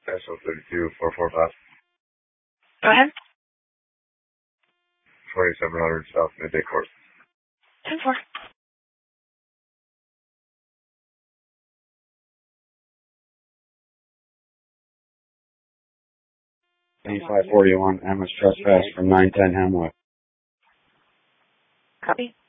National 32, 445. Go ahead. 2700 South Midday Court. 10-4. $25.41, Emma's trespass from 910 Hemlock. Copy.